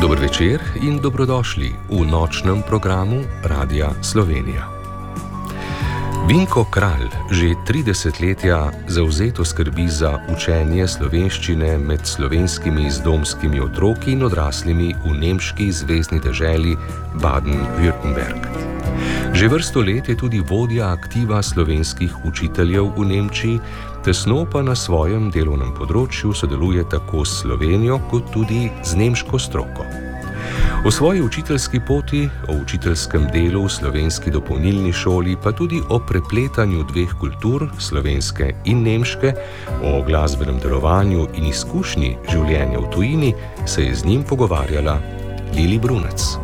Dober večer in dobrodošli v nočnem programu Radia Slovenija. Vinko Kralj že 30 letja zavzeto skrbi za učenje slovenščine med slovenskimi zdomskimi otroki in odraslimi v nemški zvezni deželi Baden-Württemberg. Že vrsto let je tudi vodja aktiva slovenskih učiteljev v Nemčiji, tesno pa na svojem delovnem področju sodeluje tako s Slovenijo kot tudi z nemško stroko. O svoji učiteljski poti, o učiteljskem delu v slovenski dopolnilni šoli, pa tudi o prepletanju dveh kultur, slovenske in nemške, o glasbenem delovanju in izkušnji življenja v tujini, se je z njim pogovarjala Lili Brunec.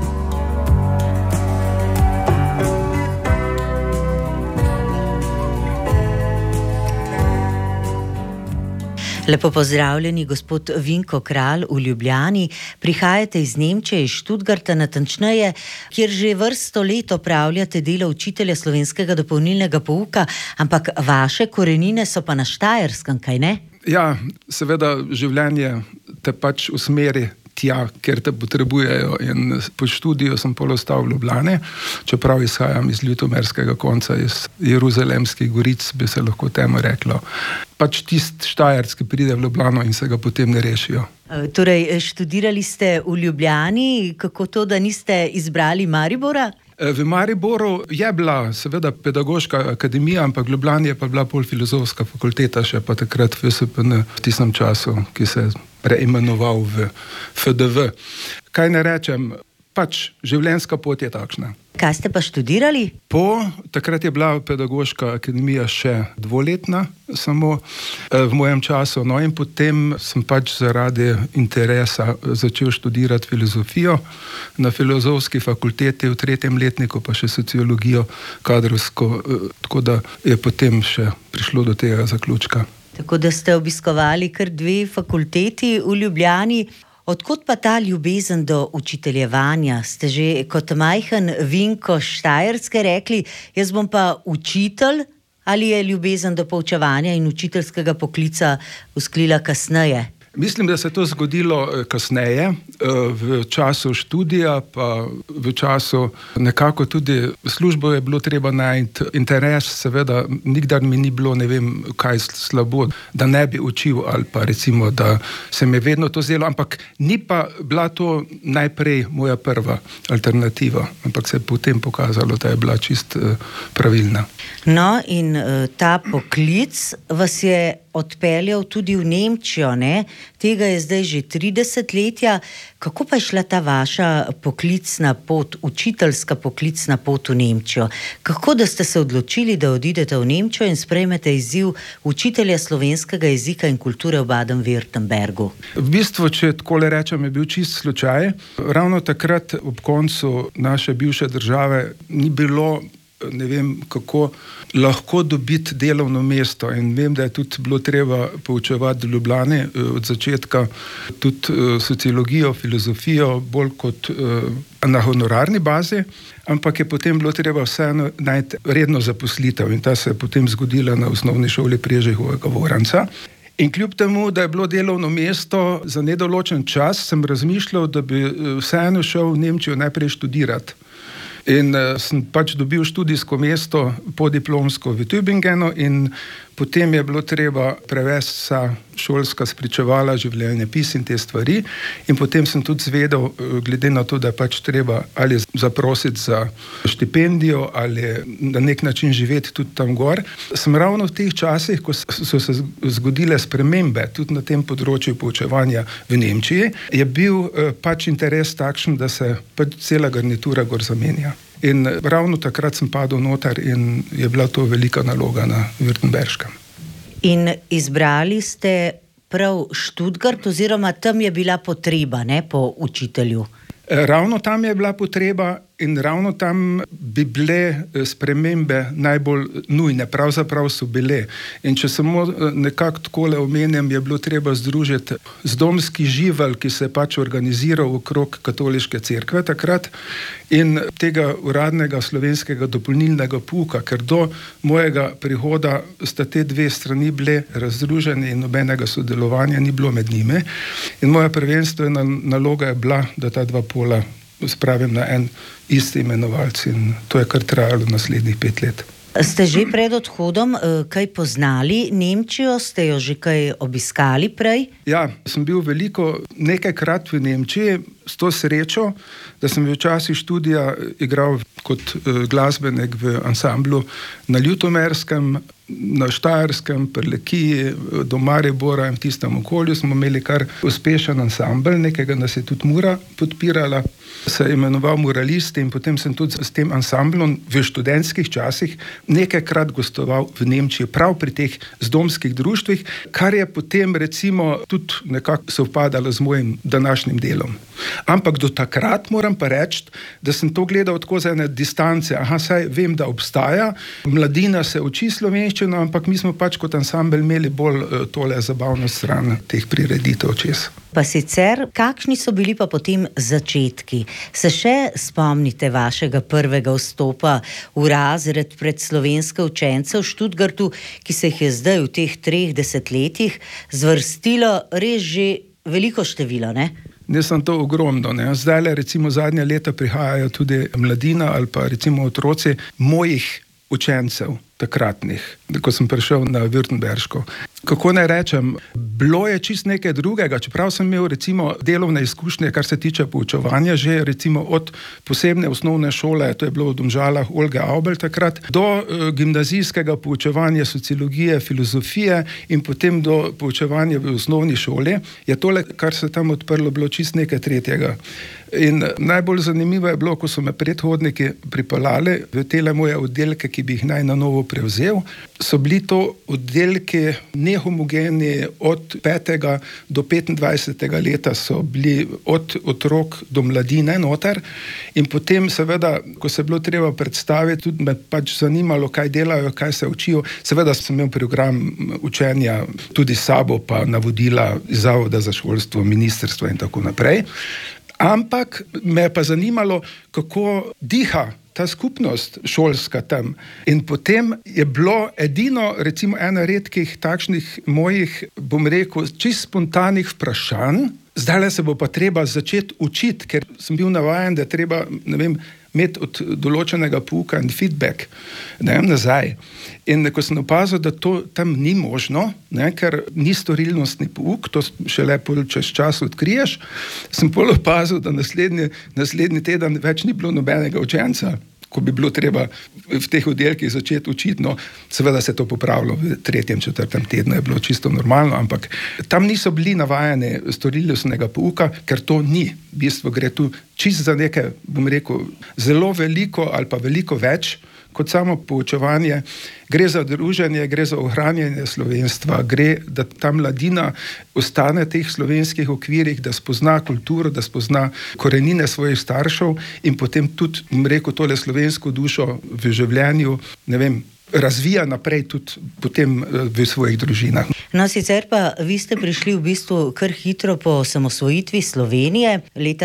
Lepo pozdravljeni, gospod Vinko Kralj v Ljubljani. Prihajate iz Nemčije, iz Stuttgarta natančneje, kjer že vrsto let opravljate delo učitelja slovenskega dopolnilnega pouka, ampak vaše korenine so pa na Štajerskem, kaj ne? Ja, seveda življenje te pač usmeri tja, ker te potrebujejo, in po študiju sem pol ostal v Ljubljani, čeprav izhajam iz ljutomerskega konca, iz Jeruzalemskih goric, bi se lahko temu reklo. Pač tist Štajerski pride v Ljubljano in se ga potem ne rešijo. Torej, študirali ste v Ljubljani, kako to, da niste izbrali Maribora? V Mariboru je bila seveda pedagoška akademija, ampak v Ljubljani je pa bila pol filozofska fakulteta, še pa takrat v SPN v tistem času, ki se je preimenoval v FDV. Kaj ne rečem, pač življenjska pot je takšna. Kaj ste pa študirali? Takrat je bila pedagoška akademija še dvoletna, samo v mojem času. No, in potem sem pač zaradi interesa začel študirati filozofijo na filozofski fakulteti, v 3. letniku pa še sociologijo kadrovsko, tako da je potem še prišlo do tega zaključka. Tako da ste obiskovali kar 2 fakulteti v Ljubljani. Odkot pa ta ljubezen do učiteljevanja? Ste že kot majhen Vinko Štajerske rekli, jaz bom pa učitelj, ali je ljubezen do poučevanja in učiteljskega poklica usklila kasneje? Mislim, da se je to zgodilo kasneje, v času študija, pa v času nekako tudi službo je bilo treba najti. Interes, seveda, nikdar mi ni bilo, ne vem, kaj slabo, da ne bi učil, ali pa recimo, da se mi je vedno to zdelo, ampak ni pa bila to najprej moja prva alternativa, ampak se je potem pokazalo, da je bila čist pravilna. No, in ta poklic vas je odpeljal tudi v Nemčijo, ne? Tega je zdaj že 30 letja. Kako pa je šla ta vaša poklicna pot, učiteljska poklicna pot v Nemčijo? Kako da ste se odločili, da odidete v Nemčijo in sprejmete izziv učitelja slovenskega jezika in kulture v Baden-Württembergu? V bistvu, če takole rečem, je bil čist slučaj. Ravno takrat ob koncu naše bivše države ni bilo, ne vem kako, lahko dobiti delovno mesto, in vem, da je tudi bilo treba poučevati v Ljubljani od začetka tudi sociologijo, filozofijo, bolj kot na honorarni bazi, ampak je potem bilo treba vseeno najti redno zaposlitev, in ta se je potem zgodila na osnovni šoli Prežihovega Voranca. In kljub temu, da je bilo delovno mesto za nedoločen čas, sem razmišljal, da bi vseeno šel v Nemčijo najprej študirati. In sem pač dobil študijsko mesto podiplomsko v Tübingenu, in potem je bilo treba prevesti vsa šolska spričevala, življenjepis in te stvari. In potem sem tudi zvedel, glede na to, da je pač treba ali zaprositi za štipendijo ali na nek način živeti tudi tam gor. Sem ravno v teh časih, ko so se zgodile spremembe tudi na tem področju poučevanja v Nemčiji, je bil pač interes takšen, da se pač cela garnitura gor zamenja. In ravno takrat sem padel noter in je bila to velika naloga na Württemberškem. In izbrali ste prav Stuttgart, oziroma tam je bila potreba, ne, po učitelju? Ravno tam je bila potreba in ravno tam bi bile spremembe najbolj nujne, pravzaprav so bile. In če samo nekako takole omenjam, je bilo treba združiti zdomski živelj, ki se je pač organiziral okrog katoliške cerkve takrat, in tega uradnega slovenskega dopolnilnega pouka, ker do mojega prihoda sta te dve strani bile razdružene in nobenega sodelovanja ni bilo med njimi. In moja prvenstvena naloga je bila, da ta dva pola spravim na en isti imenovalec, in to je kar trajalo naslednjih 5 let. Ste že pred odhodom kaj poznali Nemčijo? Ste jo že kaj obiskali prej? Ja, sem bil nekajkrat v Nemčiji, s to srečo, da sem v časih študija igral kot glasbenik v ansamblu na Ljutomerskem, na Štajerskem, Prlekiji, do Maribora in v tistem okolju smo imeli kar uspešen ansambl, nekega nas je tudi Mura podpirala, se je imenoval Muralisti, in potem sem tudi s tem ansamblom v študentskih časih nekajkrat gostoval v Nemčiji, prav pri teh zdomskih društvih, kar je potem recimo tudi nekako sovpadalo z mojim današnjim delom. Ampak do takrat moram pa reči, da sem to gledal tako z ene distance. Saj vem, da obstaja, mladina se uči slovenščino, ampak mi smo pač kot ansambel imeli bolj tole zabavno stran teh prireditev čez. Pa sicer, kakšni so bili pa potem začetki? Se še spomnite vašega prvega vstopa v razred pred slovenske učence v Študgartu, ki se jih je zdaj v teh 3 desetletjih zvrstilo res že veliko število, ne? Ne sem to ogromno, ne. Zdajle recimo zadnja leta prihajajo tudi mladina ali pa recimo otroci mojih učencev takratnih, ko sem prišel na Württemberško. Kako naj rečem, bilo je čisto nekaj drugega, čeprav sem imel recimo delovne izkušnje, kar se tiče poučevanja, že recimo od posebne osnovne šole, to je bilo v Domžalah Olge Aubel takrat, do gimnazijskega poučevanja sociologije, filozofije in potem do poučevanja v osnovni šoli, je tole, kar se tam odprlo, bilo čisto nekaj tretjega. In najbolj zanimivo je bilo, ko so me predhodniki pripeljali v tele moje oddelke, ki bi jih naj na novo prevzel, so bili to oddelki nehomogeni od 5. do 25. leta, so bili od otrok do mladine noter, in potem seveda, ko se je bilo treba predstaviti, tudi me pač zanimalo, kaj delajo, kaj se učijo. Seveda sem imel program učenja tudi s sabo, pa navodila iz Zavoda za šolstvo, ministrstva in tako naprej. Ampak me je pa zanimalo, kako diha ta skupnost šolska tam. In potem je bilo edino, recimo ena redkih takšnih mojih, bom rekel, čisto spontanih vprašanj. Zdajle se bo pa treba začeti učiti, ker sem bil navajen, da je treba, imeti od določenega pouka in feedback, nazaj. In ko sem opazil, da to tam ni možno, ker ni storilnostni pouk, to šele čez čas odkriješ, sem pol opazil, da naslednji teden več ni bilo nobenega učenca, ko bi bilo treba v teh oddelkih začeti učiti. No, seveda se je to popravilo v 3., 4. tednu, je bilo čisto normalno, ampak tam niso bili navajeni storilnostnega pouka, ker to ni. V bistvu gre tu čisto za nekaj, bom rekel, zelo veliko ali pa veliko več kot samo poučevanje. Gre za druženje, gre za ohranjanje slovenstva, gre, da ta mladina ostane v teh slovenskih okvirih, da spozna kulturo, da spozna korenine svojih staršev in potem tudi, bom rekel, tole slovensko dušo v življenju, razvija naprej tudi potem v svojih družinah. No, sicer pa vi ste prišli v bistvu kar hitro po osamosvojitvi Slovenije, leta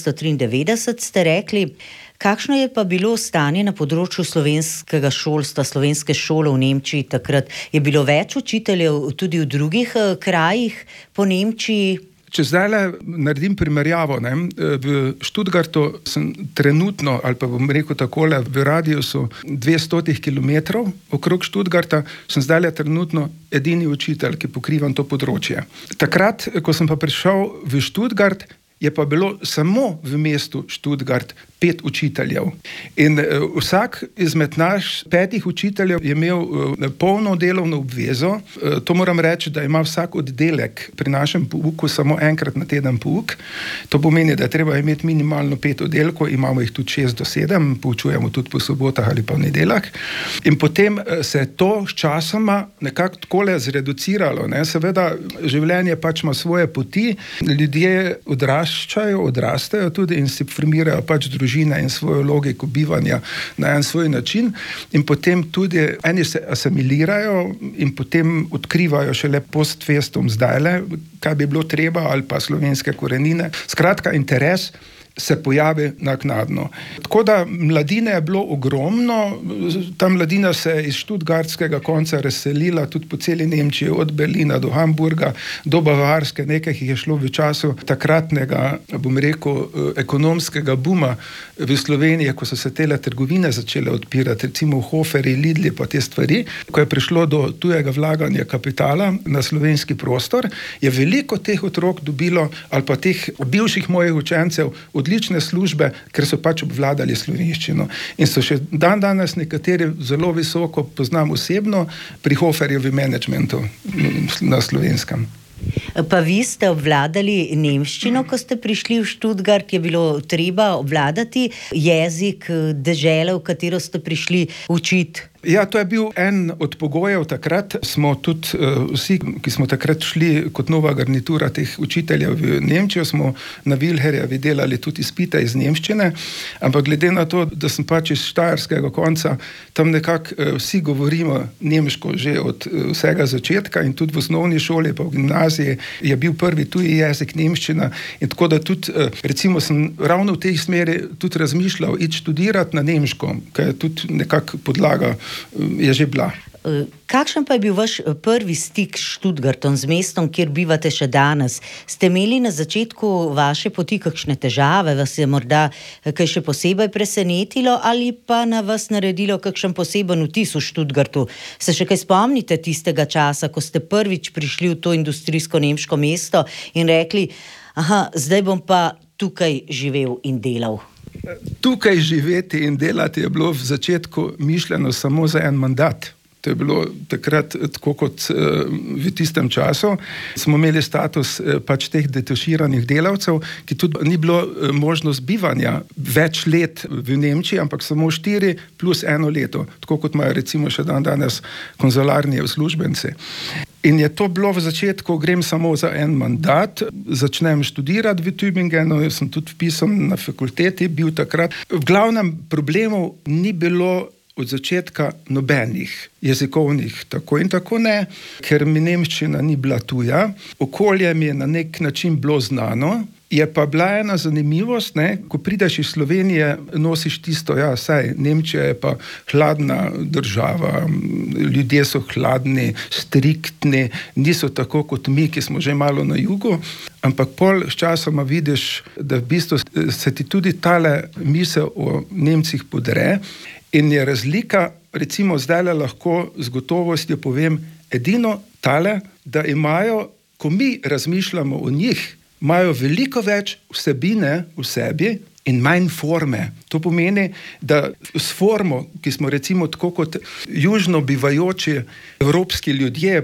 1993 ste rekli. Kakšno je pa bilo stanje na področju slovenskega šolstva, slovenske šole v Nemčiji takrat? Je bilo več učiteljev tudi v drugih krajih po Nemčiji? Če zdajle naredim primerjavo, v Študgartu sem trenutno, ali pa bom rekel takole, v radiusu 200 kilometrov okrog Študgarta, sem zdajle trenutno edini učitelj, ki pokrivam to področje. Takrat, ko sem pa prišel v Študgart, je pa bilo samo v mestu Študgart 5 učiteljev. In vsak izmed naš 5 učiteljev je imel polno delovno obvezo. To moram reči, da ima vsak oddelek pri našem pouku samo enkrat na teden pouk. To pomeni, da je treba imeti minimalno 5 oddelkov, imamo jih tudi 6 do 7, poučujemo tudi po sobotah ali pa v nedeljah. In potem se je to s časoma nekako takole zreduciralo. Seveda, življenje pač ima svoje poti, ljudje odraščajo, odrastajo tudi in si formirajo pač družine družine in svojo logiko bivanja na en svoj način in potem tudi eni se asimilirajo in potem odkrivajo šele post festum zdajle, kaj bi bilo treba ali pa slovenske korenine. Skratka, interes se pojavi naknadno. Tako da mladine je bilo ogromno, ta mladina se je iz študgartskega konca razselila tudi po celi Nemčiji, od Berlina do Hamburga, do Bavarske, nekaj jih je šlo v času takratnega, bom rekel, ekonomskega buma v Sloveniji, ko so se tele trgovine začele odpirati, recimo Hoferji, Lidli pa te stvari, ko je prišlo do tujega vlaganja kapitala na slovenski prostor, je veliko teh otrok dobilo, ali pa teh bivših mojih učencev, odlične službe, ker so pač obvladali slovenščino. In so še danes nekateri zelo visoko, poznam osebno, pri Hoferju v menedžmentu na Slovenskem. Pa vi ste obvladali nemščino, ko ste prišli v Študgart, je bilo treba obvladati jezik dežele, v katero ste prišli učiti? Ja, to je bil en od pogojev takrat. Smo tudi vsi, ki smo takrat šli kot nova garnitura teh učiteljev v Nemčijo, smo na Vilherjevi delali tudi izpite iz nemščine, ampak glede na to, da sem pač iz štajerskega konca, tam nekako vsi govorimo nemško že od vsega začetka in tudi v osnovni šoli pa v gimnaziji je bil prvi tuji jezik nemščina in tako da tudi, recimo sem ravno v tej smeri tudi razmišljal iti študirati na nemško, ker je tudi nekako podlaga je že bila. Kakšen pa je bil vaš prvi stik s Študgartom, z mestom, kjer bivate še danes? Ste imeli na začetku vaše poti kakšne težave, vas je morda kaj še posebej presenetilo ali pa na vas naredilo kakšen poseben vtis v Študgartu? Se še kaj spomnite tistega časa, ko ste prvič prišli v to industrijsko nemško mesto in rekli, zdaj bom pa tukaj živel in delal? Tukaj živeti in delati je bilo v začetku mišljeno samo za en mandat. To je bilo takrat tako kot v tistem času. Smo imeli status pač teh detaširanih delavcev, ki tudi ni bilo možnost bivanja več let v Nemčiji, ampak samo 4 plus 1 leto, tako kot imajo recimo še danes konzularni uslužbenci. In je to bilo v začetku, grem samo za en mandat, začnem študirati v Tübingenu, sem tudi vpisan na fakulteti, bil takrat. V glavnem problemov ni bilo od začetka nobenih jezikovnih, tako in tako ne, ker mi nemščina ni bila tuja, okolje mi je na nek način bilo znano, je pa bila ena zanimivost, ko prideš iz Slovenije, nosiš tisto, saj Nemčija je pa hladna država, ljudje so hladni, striktni, niso tako kot mi, ki smo že malo na jugu, ampak pol sčasoma vidiš, da v bistvu se ti tudi tale misel o Nemcih podre. In je razlika, recimo zdajle lahko z gotovostjo povem, edino tale, da imajo, ko mi razmišljamo o njih, imajo veliko več vsebine v sebi in manj forme. To pomeni, da s formo, ki smo recimo tako kot južno bivajoči evropski ljudje,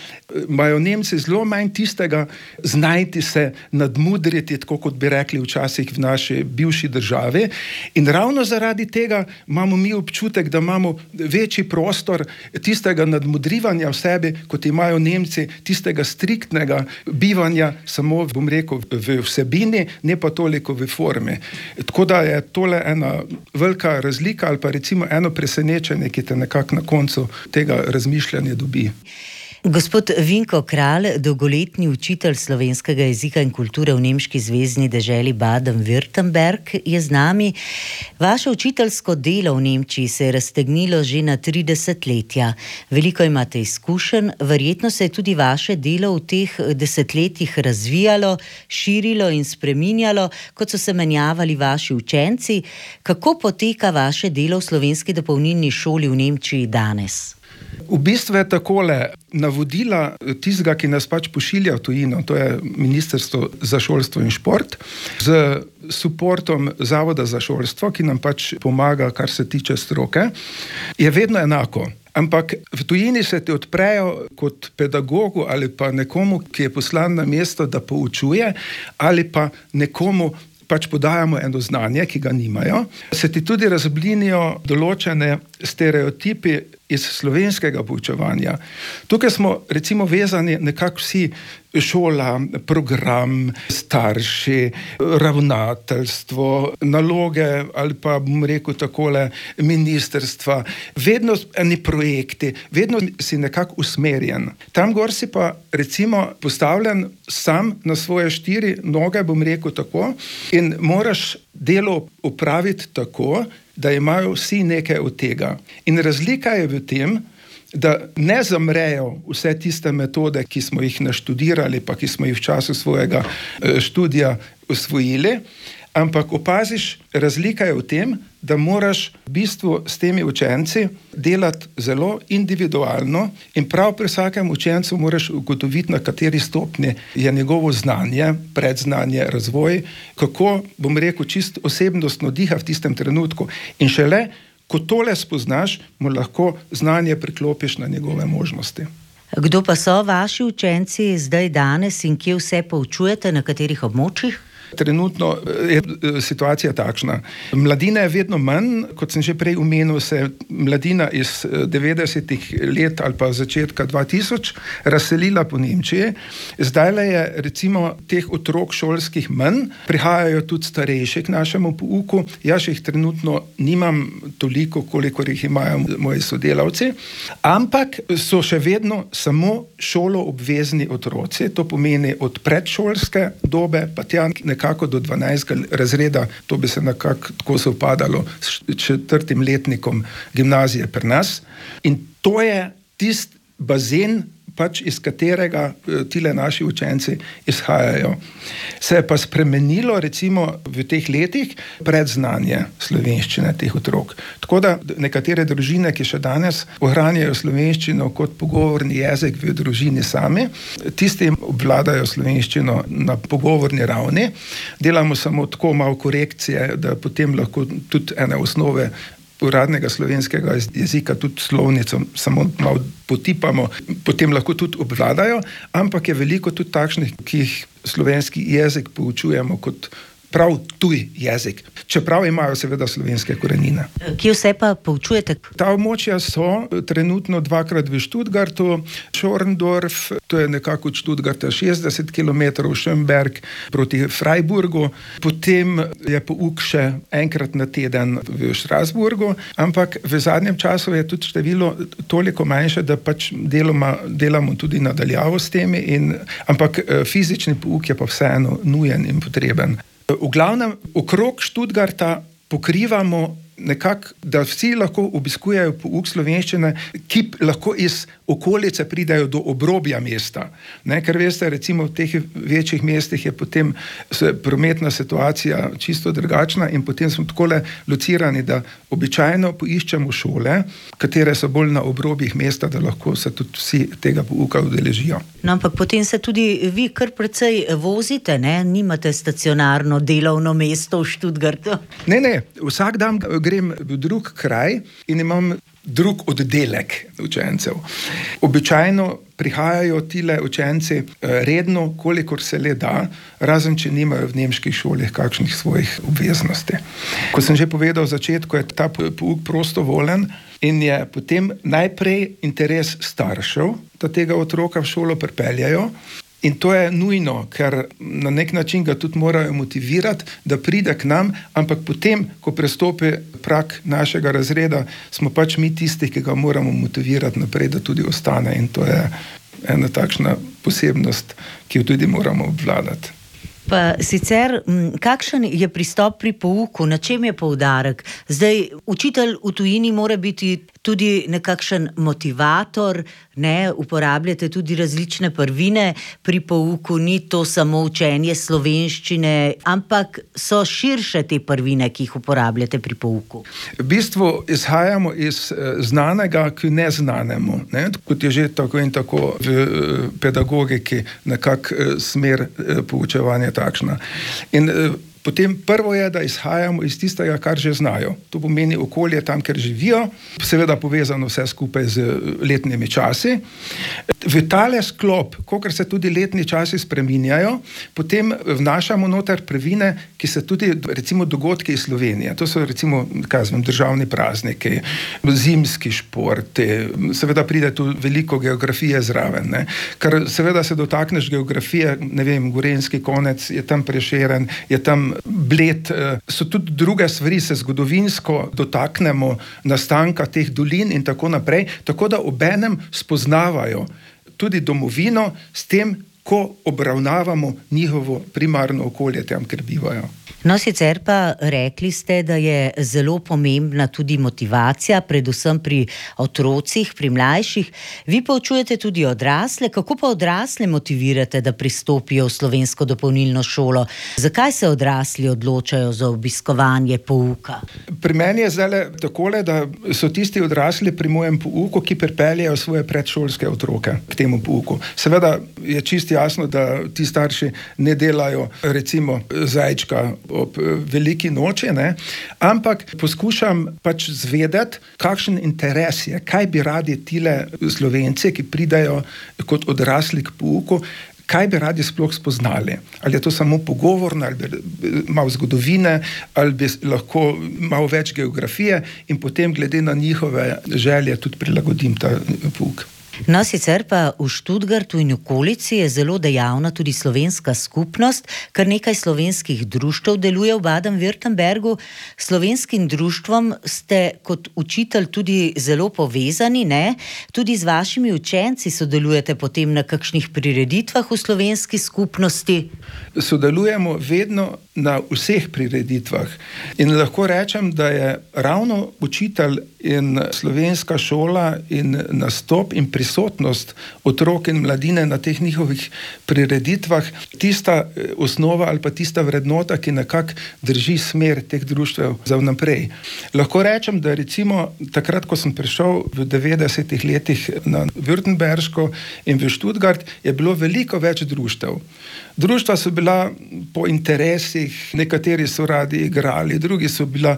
imajo Nemci zelo manj tistega znajti se, nadmudriti, tako kot bi rekli včasih v naši bivši državi. In ravno zaradi tega imamo mi občutek, da imamo večji prostor tistega nadmudrivanja v sebi, kot imajo Nemci, tistega striktnega bivanja samo, bom rekel, v vsebini, ne pa toliko v formi. Tako da je tole ena velika razlika ali pa recimo eno presenečenje, ki te nekako na koncu tega razmišljanja dobi. Gospod Vinko Kralj, dolgoletni učitelj slovenskega jezika in kulture v nemški zvezni deželi Baden-Württemberg, je z nami. Vaše učiteljsko delo v Nemčiji se je raztegnilo že na 3 desetletja. Veliko imate izkušenj, verjetno se je tudi vaše delo v teh desetletjih razvijalo, širilo in spreminjalo, kot so se menjavali vaši učenci. Kako poteka vaše delo v slovenski dopolnilni šoli v Nemčiji danes? V bistvu je takole, navodila tistega, ki nas pač pošilja v tujino, to je Ministrstvo za šolstvo in šport, z suportom Zavoda za šolstvo, ki nam pač pomaga, kar se tiče stroke, je vedno enako. Ampak v tujini se ti odprejo kot pedagogu ali pa nekomu, ki je poslan na mesto, da poučuje, ali pa nekomu pač podajamo eno znanje, ki ga nimajo, se ti tudi razblinijo določene stereotipi iz slovenskega poučevanja. Tukaj smo recimo vezani nekako vsi, šola, program, starši, ravnateljstvo, naloge ali pa bom rekel takole, ministrstva, vedno eni projekti, vedno si nekako usmerjen. Tam gor si pa recimo postavljen sam na svoje 4 noge, bom rekel tako, in moraš delo opraviti tako, da imajo vsi nekaj od tega. In razlika je v tem, da ne zamrejo vse tiste metode, ki smo jih naštudirali, pa ki smo jih v času svojega študija usvojili, ampak opaziš, razlika je v tem, da moraš v bistvu s temi učenci delati zelo individualno in prav pri vsakem učencu moraš ugotoviti, na kateri stopnji je njegovo znanje, predznanje, razvoj, kako, bom rekel, čisto osebnostno diha v tistem trenutku. In šele, ko tole spoznaš, mu lahko znanje priklopiš na njegove možnosti. Kdo pa so vaši učenci zdaj danes in kje vse poučujete, na katerih območjih? Trenutno je situacija takšna. Mladine je vedno manj, kot sem že prej omenil, se mladina iz 90-ih let ali pa začetka 2000 razselila po Nemčiji. Zdajle je recimo teh otrok šolskih manj, prihajajo tudi starejši k našemu pouku. Jaz jih trenutno nimam toliko, kolikor jih imajo moji sodelavci, ampak so še vedno samo šoloobvezni otroci, to pomeni od predšolske dobe pa tja nekako do 12. razreda, to bi se nekako tako sovpadalo s 4. letnikom gimnazije pri nas. In to je tisti bazen, pač iz katerega tile naši učenci izhajajo. Se je pa spremenilo recimo v teh letih predznanje slovenščine teh otrok. Tako da nekatere družine, ki še danes ohranjajo slovenščino kot pogovorni jezik v družini sami, tisti obvladajo slovenščino na pogovorni ravni. Delamo samo tako malo korekcije, da potem lahko tudi ene osnove uradnega slovenskega jezika, tudi slovnico, samo malo potipamo, potem lahko tudi obvladajo, ampak je veliko tudi takšnih, ki jih slovenski jezik poučujemo kot prav tuj jezik, čeprav imajo seveda slovenske korenine. Kje vse pa poučujete? Ta območja so trenutno 2-krat v Stuttgartu, Schorndorf, to je nekako od Stuttgarta 60 km, Schönberg proti Freiburgu, potem je pouk še enkrat na teden v Strasburgu, ampak v zadnjem času je tudi število toliko manjše, da pač delamo tudi nadaljavo s temi, ampak fizični pouk je pa vseeno nujen in potreben. V glavnem, okrog Stuttgarta pokrivamo nekako, da vsi lahko obiskujejo pouk slovenščine, ki lahko iz okolice pridajo do obrobja mesta. Ker veste, recimo v teh večjih mestih je potem prometna situacija čisto drugačna in potem smo takole locirani, da običajno poiščemo šole, katere so bolj na obrobjih mesta, da lahko se tudi vsi tega pouka udeležijo. No, ampak potem se tudi vi kar precej vozite, ne? Nimate stacionarno delovno mesto v Stuttgartu? Ne, vsak dan grem v drug kraj in imam drug oddelek učencev. Običajno prihajajo tile učenci redno, kolikor se le da, razen če nimajo v nemških šolih kakšnih svojih obveznosti. Ko sem že povedal v začetku, je ta pouk prostovoljen in je potem najprej interes staršev, da tega otroka v šolo pripeljajo. In to je nujno, ker na nek način ga tudi morajo motivirati, da pride k nam, ampak potem, ko prestopi prag našega razreda, smo pač mi tisti, ki ga moramo motivirati naprej, da tudi ostane. In to je ena takšna posebnost, ki jo tudi moramo obvladati. Pa sicer, kakšen je pristop pri pouku, na čem je poudarek? Zdaj, učitelj v tujini mora biti tudi nekakšen motivator, ne, uporabljate tudi različne prvine pri pouku, ni to samo učenje slovenščine, ampak so širše te prvine, ki jih uporabljate pri pouku. V bistvu izhajamo iz znanega k neznanemu, ne? Kot je že tako in tako v pedagogiki nekak smer poučevanja takšna. In potem prvo je, da izhajamo iz tistega, kar že znajo. To pomeni okolje tam, kjer živijo, seveda povezano vse skupaj z letnimi časi. V tale sklop, kolikor se tudi letni časi spreminjajo, potem vnašamo noter prvine, ki se tudi, recimo, dogodki iz Slovenije. To so, recimo, državni prazniki, zimski športi, seveda pride tu veliko geografije zraven, ne? Ker seveda se dotakneš geografije, ne vem, Gorenjski konec, je tam Prešeren, je tam Bled, so tudi druge stvari, se zgodovinsko dotaknemo nastanka teh dolin in tako naprej, tako da obenem spoznavajo tudi domovino s tem, ko obravnavamo njihovo primarno okolje tam, kjer bivajo. No, sicer pa rekli ste, da je zelo pomembna tudi motivacija, predvsem pri otrocih, pri mlajših. Vi poučujete tudi odrasle. Kako pa odrasle motivirate, da pristopijo v slovensko dopolnilno šolo? Zakaj se odrasli odločajo za obiskovanje pouka? Pri meni je zdaj takole, da so tisti odrasli pri mojem pouku, ki pripeljejo svoje predšolske otroke k temu pouku. Seveda je čisto jasno, da ti starši ne delajo, recimo, zajčka ob veliki noči, ne? Ampak poskušam pač zvedeti, kakšen interes je, kaj bi radi tile Slovenci, ki pridajo kot odrasli k pouku, kaj bi radi sploh spoznali. Ali je to samo pogovorno, ali bi malo zgodovine, ali bi lahko malo več geografije in potem glede na njihove želje tudi prilagodim ta pouk. No, sicer pa v Študgartu in okolici je zelo dejavna tudi slovenska skupnost, kar nekaj slovenskih društev deluje v Baden-Württembergu. S slovenskim društvom ste kot učitelj tudi zelo povezani, ne? Tudi z vašimi učenci sodelujete potem na kakšnih prireditvah v slovenski skupnosti? Sodelujemo vedno na vseh prireditvah in lahko rečem, da je ravno učitelj in slovenska šola in nastop in prisotnost otrok in mladine na teh njihovih prireditvah tista osnova ali pa tista vrednota, ki nekako drži smer teh društev za vnaprej. Lahko rečem, da recimo takrat, ko sem prišel v 90-ih letih na Württemberško in v Študgart, je bilo veliko več društev. Društva so bila po interesih, nekateri so radi igrali, drugi so bila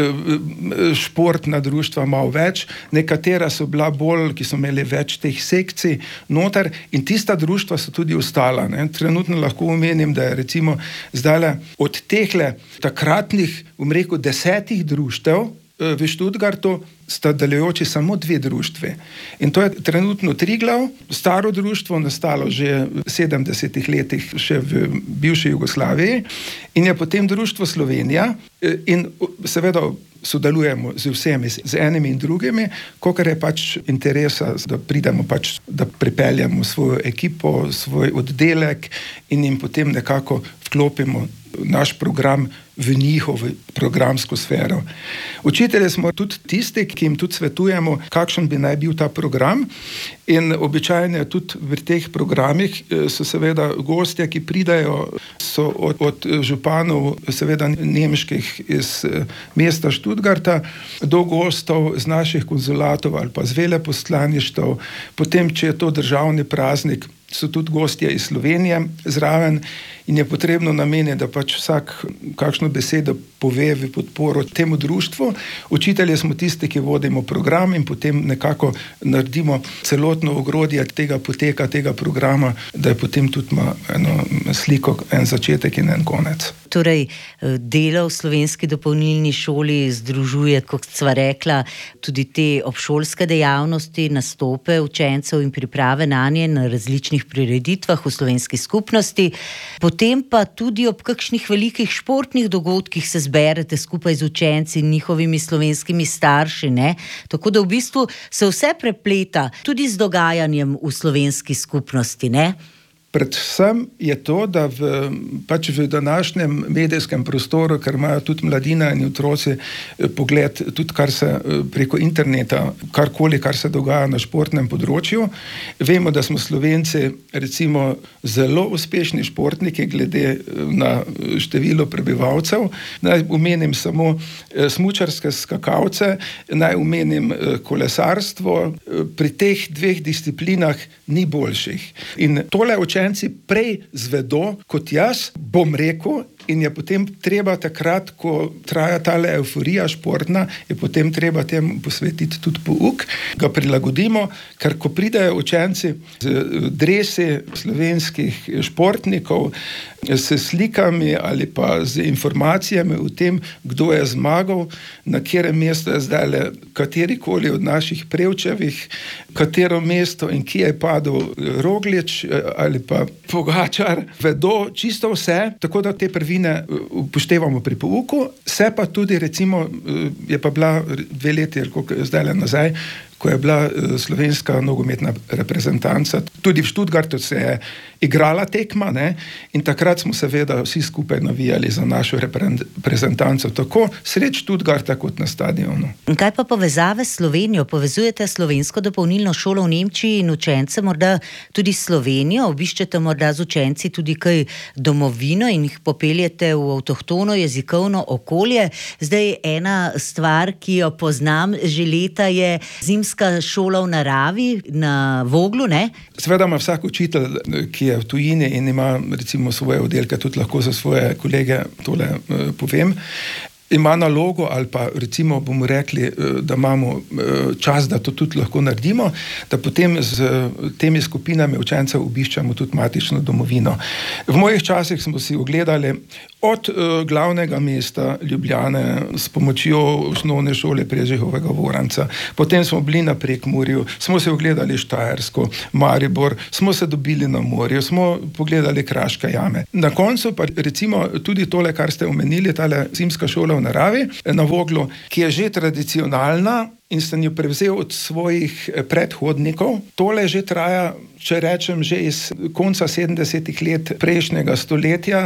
športna društva malo več, nekatera so bila bolj, ki so imeli več teh sekcij noter in tista društva so tudi ostala. Ne? Trenutno lahko omenim, da je recimo zdajle od tehle takratnih, 10 društev v Študgartu sta delujoči samo 2 društvi. In to je trenutno Triglav, staro društvo, nastalo že v 70-ih letih še v bivši Jugoslaviji in je potem društvo Slovenija in seveda sodelujemo z vsemi, z enimi in drugimi, kolikor je pač interesa, da pridemo pač, da pripeljemo svojo ekipo, svoj oddelek in jim potem nekako vklopimo naš program v njihovo programsko sfero. Učitelji smo tudi tisti, ki jim tudi svetujemo, kakšen bi naj bil ta program in običajno tudi v teh programih so seveda gostje, ki pridajo, so od županov seveda nemških iz mesta Študgarta do gostov z naših konzulatov ali pa z veleposlaništev, potem, če je to državni praznik, so tudi gostje iz Slovenije zraven in je potrebno nameniti, da pač vsak kakšno besedo pove v podporo temu društvu. Učitelji smo tisti, ki vodimo program in potem nekako naredimo celotno ogrodje tega poteka, tega programa, da je potem tudi ima eno sliko, en začetek in en konec. Torej, delo v slovenski dopolnilni šoli združuje, kot sva rekla, tudi te obšolske dejavnosti, nastope učencev in priprave nanje na različnih prireditvah v slovenski skupnosti. Potem pa tudi ob kakšnih velikih športnih dogodkih se zberete skupaj z učenci in njihovimi slovenskimi starši, ne? Tako da v bistvu se vse prepleta tudi z dogajanjem v slovenski skupnosti, ne? Predvsem je to, da v današnjem medijskem prostoru, ker imajo tudi mladina in otroci pogled, tudi kar se preko interneta, karkoli, kar se dogaja na športnem področju. Vemo, da smo Slovenci recimo zelo uspešni športniki glede na število prebivalcev. Naj omenim samo smučarske skakalce, naj omenim kolesarstvo. Pri teh 2 disciplinah ni boljših. In tole učenci prej zvedo kot jaz, bom rekel, in je potem treba takrat, ko traja tale euforija športna, je potem treba temu posvetiti tudi pouk, ga prilagodimo, ker ko pridejo učenci z dresi slovenskih športnikov, s slikami ali pa z informacijami o tem, kdo je zmagal, na katerem mestu je zdaj katerikoli od naših Prevčevih, katero mesto in kje je padel Roglič ali pa Pogačar, vedo čisto vse, tako da te prvine upoštevamo pri pouku, se pa tudi recimo, je pa bila 2 leti, zdaj nazaj, ko je bila slovenska nogometna reprezentanca. Tudi v Stuttgartu se je igrala tekma, ne? In takrat smo seveda vsi skupaj navijali za našo reprezentanco, tako sredi Stuttgarta kot na stadionu. In kaj pa povezave s Slovenijo? Povezujete slovensko dopolnilno šolo v Nemčiji in učence morda tudi Slovenijo? Obiščete morda z učenci tudi kaj domovino in jih popeljete v avtohtono jezikovno okolje? Zdaj ena stvar, ki jo poznam že leta, je zimska šola v naravi na Voglu, ne? Seveda ima vsak učitelj, ki je v tujini in ima recimo svoje oddelke, tudi lahko za svoje kolege tole povem, ima nalogo ali pa recimo bomo rekli, da imamo čas, da to tudi lahko naredimo, da potem z temi skupinami učencev obiščamo tudi matično domovino. V mojih časih smo si ogledali od glavnega mesta Ljubljane s pomočjo osnovne šole Prežihovega Voranca, potem smo bili na Prekmurju, smo se ogledali Štajersko, Maribor, smo se dobili na morju, smo pogledali Kraške jame. Na koncu pa recimo tudi tole, kar ste omenili, tale zimska šola v naravi na Voglu, ki je že tradicionalna in sem jo prevzel od svojih predhodnikov. Tole že traja, če rečem, že iz konca 70-ih let prejšnjega stoletja.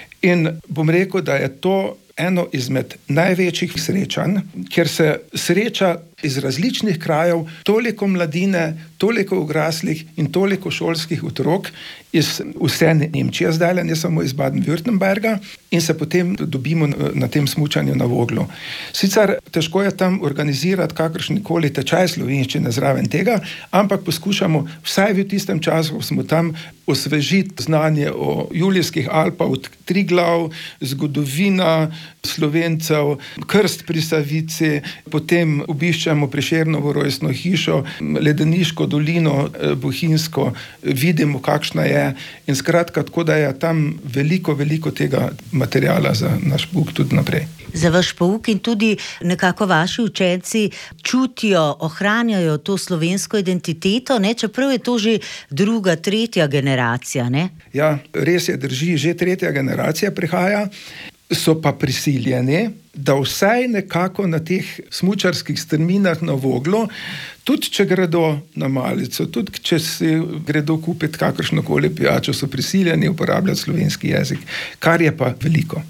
In bom rekel, da je to eno izmed največjih srečanj, ker se sreča iz različnih krajev toliko mladine, toliko odraslih in toliko šolskih otrok iz vse Nemčije zdaj, ne samo iz Baden-Württemberga, in se potem dobimo na tem smučanju na Voglu. Sicer težko je tam organizirati kakršenkoli tečaj slovenščine zraven tega, ampak poskušamo vsaj v tistem času, ko smo tam, osvežiti znanje o Julijskih Alpah, od Triglav, zgodovina Slovencev, krst pri Savici, potem obiščamo Prešernovo rojstno hišo, Ledeniško dolino, Bohinjsko, vidimo, kakšna je, in skratka, tako da je tam veliko tega materiala za naš pouk tudi naprej. Za vaš pouk in tudi nekako vaši učenci čutijo, ohranjajo to slovensko identiteto, ne? Čeprav je to že 2., 3. generacija, ne? Ja, res je, drži, že 3. generacija prihaja, so pa prisiljeni, da vsaj nekako na teh smučarskih strminah na Voglu, tudi če gredo na malico, tudi če si gredo kupiti kakršnokoli pijačo, so prisiljeni uporabljati slovenski jezik, kar je pa veliko.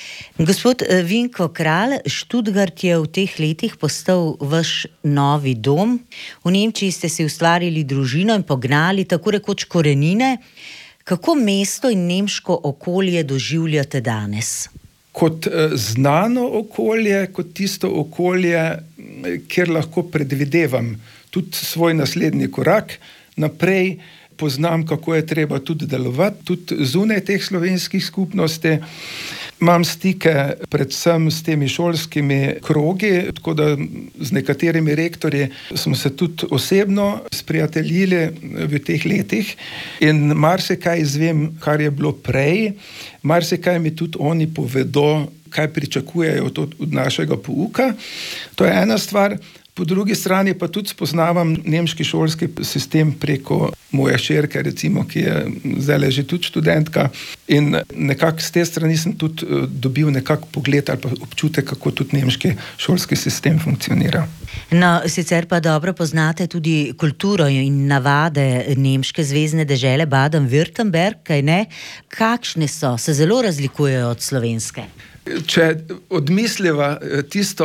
Gospod Vinko Kralj, Stuttgart je v teh letih postal vaš novi dom. V Nemčiji ste si ustvarili družino in pognali tako rekoč korenine. Kako mesto in nemško okolje doživljate danes? Kot znano okolje, kot tisto okolje, kjer lahko predvidevam tudi svoj naslednji korak naprej, poznam, kako je treba tudi delovati, tudi zunaj teh slovenskih skupnosti. Imam stike predvsem s temi šolskimi krogi, tako da z nekaterimi rektorji smo se tudi osebno sprijateljili v teh letih in marsikaj izvem, kar je bilo prej, marsikaj mi tudi oni povedo, kaj pričakujejo od našega pouka. To je ena stvar. Po drugi strani pa tudi spoznavam nemški šolski sistem preko moje hčerke, recimo, ki je zdaj že tudi študentka, in nekako z te strani sem tudi dobil nekak pogled ali pa občutek, kako tudi nemški šolski sistem funkcionira. No, sicer pa dobro poznate tudi kulturo in navade nemške zvezne dežele Baden-Württemberg, kaj ne? Kakšne so? Se zelo razlikujejo od slovenske? Če odmisliva tisto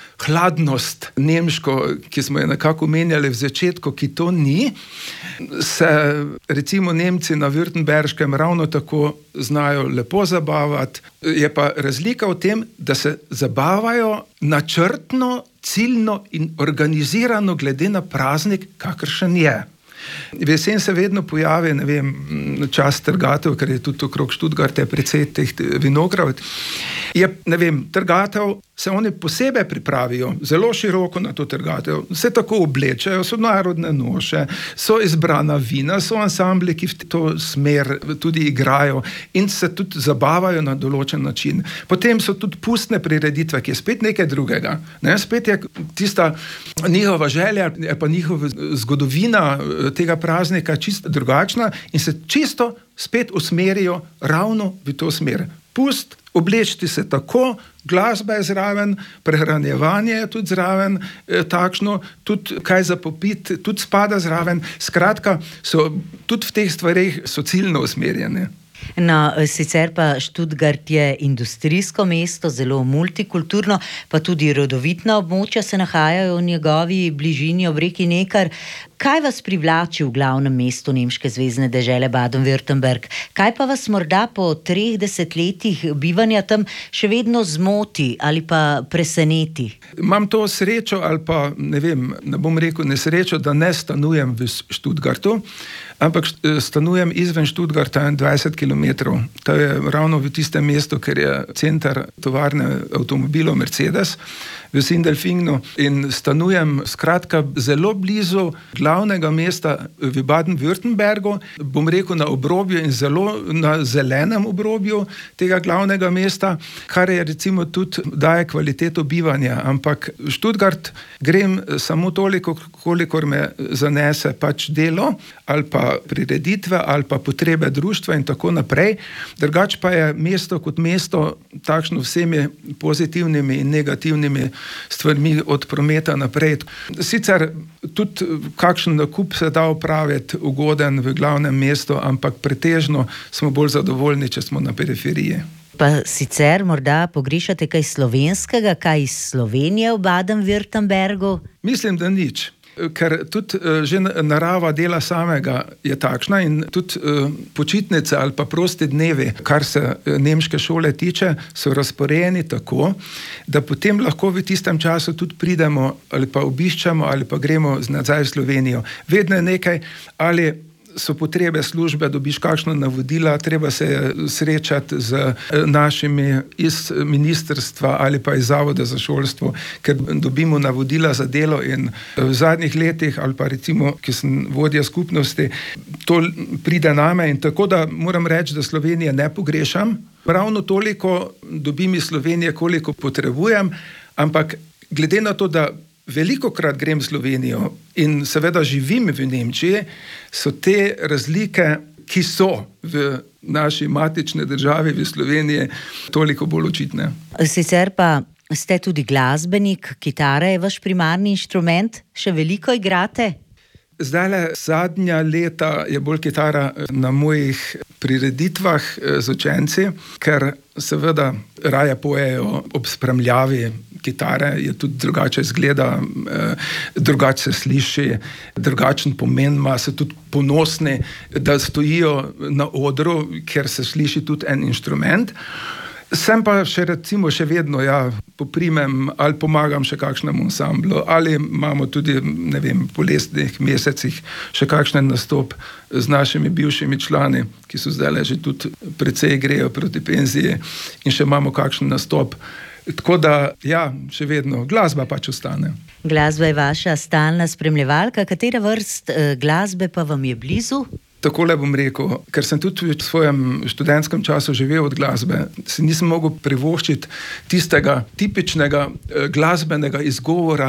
hladnost nemško, ki smo jo nekako omenjali v začetku, ki to ni, se recimo Nemci na Württemberškem ravno tako znajo lepo zabavati. Je pa razlika v tem, da se zabavajo načrtno, ciljno in organizirano glede na praznik, kakršen je. V jesen se vedno pojavi, ne vem, čas trgatev, ker je tudi okrog Študgarta precej teh vinogradov. Je, ne vem, trgatev, se oni posebej pripravijo zelo široko na to trgatev, se tako oblečajo, so narodne noše, so izbrana vina, so ansambli, ki v to smer tudi igrajo in se tudi zabavajo na določen način. Potem so tudi pustne prireditve, ki je spet nekaj drugega. Ne? Spet je tista njihova želja, je pa njihova zgodovina tega praznika čisto drugačna in se čisto spet usmerijo ravno v to smer. Pust, oblečiti se tako, glasba je zraven, prehranjevanje je tudi zraven, takšno, tudi kaj za popiti, tudi spada zraven. Skratka, so tudi v teh stvareh so ciljno usmerjene. No, sicer pa Študgart je industrijsko mesto, zelo multikulturno, pa tudi rodovitna območja se nahajajo v njegovi bližini ob reki Nekar. Kaj vas privlači v glavnem mestu nemške zvezne dežele Baden-Württemberg? Kaj pa vas morda po 30 letih bivanja tam še vedno zmoti ali pa preseneti? Imam to srečo ali pa, ne vem, ne bom rekel nesrečo, da ne stanujem v Študgartu, ampak stanujem izven Študgarta 20 kilometrov. To je ravno v tistem mestu, ker je center tovarne avtomobilov Mercedes v Sindelfingenu in stanujem skratka zelo blizu glavnega mesta v Baden-Württembergu, bom rekel na obrobju in zelo na zelenem obrobju tega glavnega mesta, kar je recimo tudi daje kvaliteto bivanja, ampak v Študgart grem samo toliko, kolikor me zanese pač delo ali pa prireditve ali pa potrebe društva in tako naprej. Drugač pa je mesto kot mesto takšno vsemi pozitivnimi in negativnimi stvarmi od prometa naprej. Sicer tudi kakšen nakup se da opraviti ugoden v glavnem mestu, ampak pretežno smo bolj zadovoljni, če smo na periferiji. Pa sicer morda pogrešate kaj slovenskega, kaj iz Slovenije v Baden-Württembergu? Mislim, da nič. Ker tudi že narava dela samega je takšna in tudi počitnice ali pa prosti dnevi, kar se nemške šole tiče, so razporejeni tako, da potem lahko v tistem času tudi pridemo ali pa obiščamo ali pa gremo nazaj v Slovenijo. Vedno je nekaj, ali so potrebe službe, dobiš kakšno navodila, treba se srečati z našimi iz ministrstva ali pa iz Zavoda za šolstvo, ker dobimo navodila za delo in v zadnjih letih ali pa recimo, ki sem vodja skupnosti, to pride name in tako da moram reči, da Slovenije ne pogrešam. Ravno toliko dobim iz Slovenije, koliko potrebujem, ampak glede na to, da velikokrat grem v Slovenijo in seveda živim v Nemčiji, so te razlike, ki so v naši matični državi v Sloveniji, toliko bolj očitne. Sicer pa ste tudi glasbenik, kitara je vaš primarni inštrument, še veliko igrate? Zdajle, zadnja leta je bolj kitara na mojih prireditvah z učenci, ker seveda raje pojejo ob spremljavi kitare, je tudi drugače izgleda, drugače se sliši, drugačen pomen ima, so tudi ponosni, da stojijo na odru, ker se sliši tudi en inštrument. Sem pa recimo še vedno, poprimem ali pomagam še kakšnemu ansamblu, ali imamo tudi, ne vem, po lesnih mesecih še kakšen nastop z našimi bivšimi člani, ki so zdaj že tudi precej grejo proti penziji in še imamo kakšen nastop. Tako da, še vedno, glasba pač ostane. Glasba je vaša stalna spremljevalka, katera vrst glasbe pa vam je blizu? Takole bom rekel, ker sem tudi v svojem študentskem času živel od glasbe, si nisem mogel privoščiti tistega tipičnega glasbenega izgovora,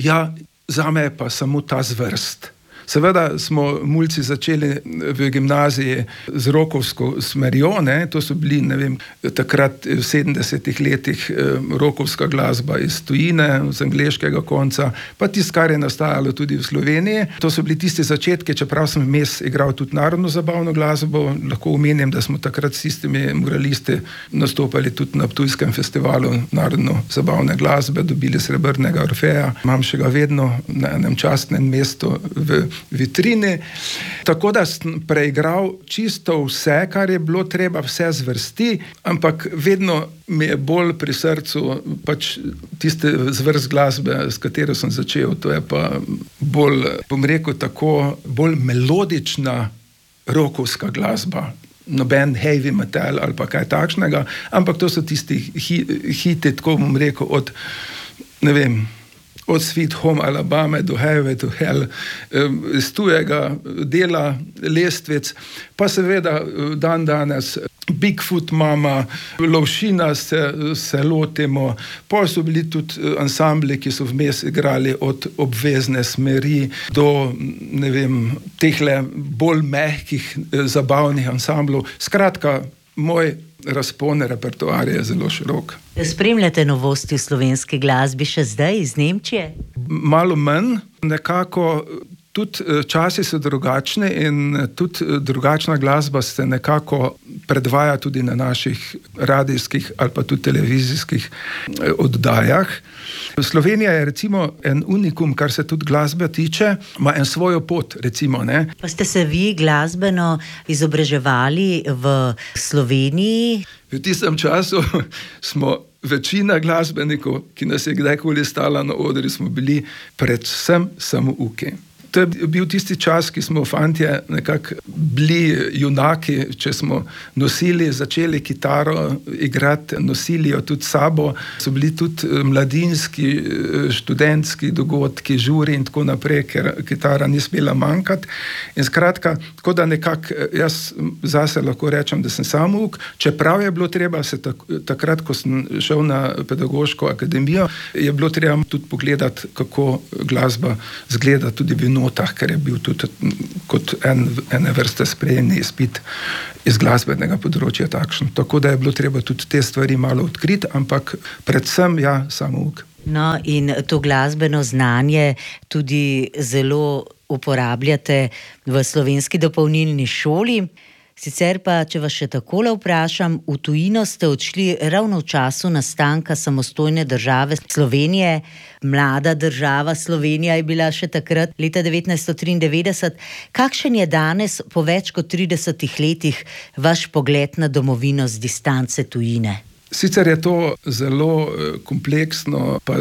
zame je pa samo ta zvrst. Seveda smo mulci začeli v gimnaziji z rokovsko smerjo, to so bili, ne vem, takrat v 70-ih letih rokovska glasba iz tujine, z angleškega konca, pa tisto, kar je nastajalo tudi v Sloveniji. To so bili tisti začetki, čeprav sem vmes igral tudi narodno zabavno glasbo, lahko omenim, da smo takrat s tistimi muralisti nastopali tudi na Ptujskem festivalu narodno zabavne glasbe, dobili srebrnega Orfeja. Imam še ga vedno na enem častnem mestu v vitrini. Tako da sem preigral čisto vse, kar je bilo treba, vse zvrsti, ampak vedno mi je bolj pri srcu pač tiste zvrst glasbe, s katero sem začel. To je pa bolj, bom rekel tako, bolj melodična rockovska glasba. Noben heavy metal ali pa kaj takšnega, ampak to so tisti hiti, tako bom rekel, od, ne vem, od Sweet Home Alabama do Highway to Hell, iz tujega dela lestvic, pa seveda dan danes Bigfoot Mama, Lovšina se lotimo, pa so bili tudi ansambli, ki so vmes igrali od Obvezne smeri do, ne vem, tehle bolj mehkih, zabavnih ansamblov. Skratka, moj razpon repertoarja je zelo širok. Spremljate novosti v slovenski glasbi še zdaj iz Nemčije? Malo manj, nekako tudi časi so drugačni in tudi drugačna glasba se nekako predvaja tudi na naših radijskih ali pa tudi televizijskih oddajah. Slovenija je recimo en unikum, kar se tudi glasbe tiče, ima en svojo pot, recimo, ne. Pa ste se vi glasbeno izobraževali v Sloveniji? V tistem času smo večina glasbenikov, ki nas je kdajkoli stala na odri, smo bili predvsem samouki. To je bil tisti čas, ki smo fantje nekako bili junaki, če smo začeli kitaro igrati, nosili jo tudi sabo, so bili tudi mladinski, študentski dogodki, žuri in tako naprej, ker kitara ni smela manjkati. In skratka, tako da nekako jaz zase lahko rečem, da sem samouk, čeprav je bilo treba se takrat, ko sem šel na pedagoško akademijo, je bilo treba tudi pogledati, kako glasba zgleda tudi v notah, ker je bil tudi kot ene vrste sprejemni izpit iz glasbenega področja takšen. Tako da je bilo treba tudi te stvari malo odkriti, ampak predvsem samouk. No, in to glasbeno znanje tudi zelo uporabljate v slovenski dopolnilni šoli. Sicer pa, če vas še takole vprašam, v tujino ste odšli ravno v času nastanka samostojne države Slovenije. Mlada država Slovenija je bila še takrat, leta 1993. Kakšen je danes, po več kot 30 letih, vaš pogled na domovino z distance tujine? Sicer je to zelo kompleksno pa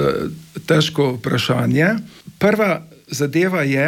težko vprašanje. Prva zadeva je,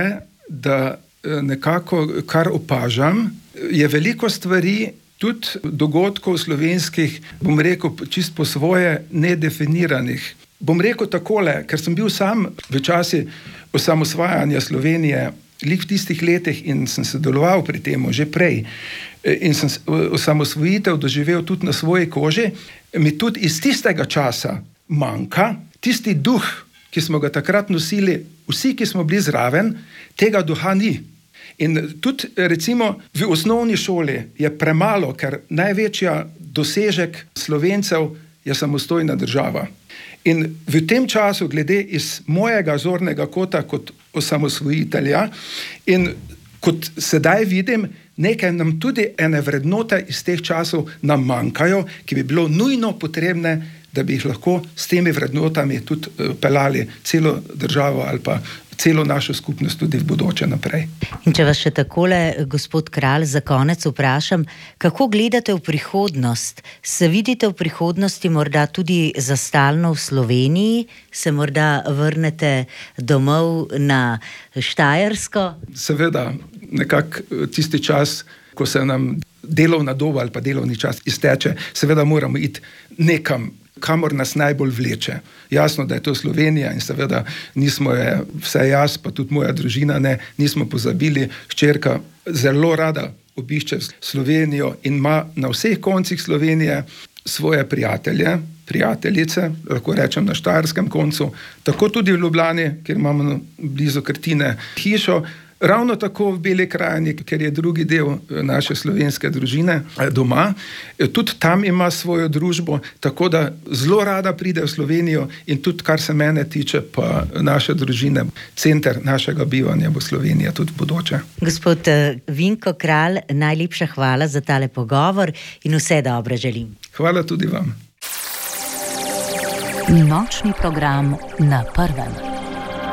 da nekako, kar opažam, je veliko stvari, tudi dogodkov slovenskih, bom rekel, čist po svoje nedefiniranih. Bom rekel takole, ker sem bil sam v časi osamosvajanja Slovenije, v tistih letih in sem sodeloval pri temu že prej in sem osamosvojitev doživel tudi na svoji koži, mi tudi iz tistega časa manjka tisti duh, ki smo ga takrat nosili, vsi, ki smo bili zraven, tega duha ni. In tudi recimo v osnovni šoli je premalo, ker največja dosežek Slovencev je samostojna država. In v tem času, glede iz mojega zornega kota kot osamosvojitelja in kot sedaj vidim, nekaj nam tudi ene vrednote iz teh časov nam manjkajo, ki bi bilo nujno potrebne, da bi jih lahko s temi vrednotami tudi pelali celo državo ali pa celo našo skupnost tudi v bodoče naprej. In če vas še takole, gospod Kralj, za konec vprašam, kako gledate v prihodnost? Se vidite v prihodnosti morda tudi za stalno v Sloveniji? Se morda vrnete domov na Štajersko? Seveda, nekako tisti čas, ko se nam delovna doba ali pa delovni čas izteče, seveda moramo iti nekam, kamor nas najbolj vleče. Jasno, da je to Slovenija in seveda nismo je, vsaj jaz, pa tudi moja družina ne, nismo pozabili. Hčerka zelo rada obišče Slovenijo in ima na vseh koncih Slovenije svoje prijatelje, prijateljice, lahko rečem na štajerskem koncu, tako tudi v Ljubljani, kjer imamo blizu Krtine hišo, ravno tako v Beli krajini, ker je drugi del naše slovenske družine doma. Tudi tam ima svojo družbo, tako da zelo rada pride v Slovenijo in tudi, kar se mene tiče, pa naše družine, center našega bivanja bo Slovenija tudi v bodoče. Gospod Vinko Kralj, najlepša hvala za tale pogovor in vse dobre želim. Hvala tudi vam. Nočni program na Prvem.